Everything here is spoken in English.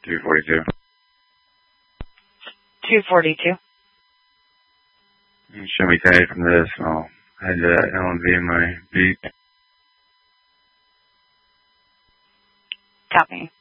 242. 242. Show me tag from this. I'll head to that LMV in my Jeep. Copy.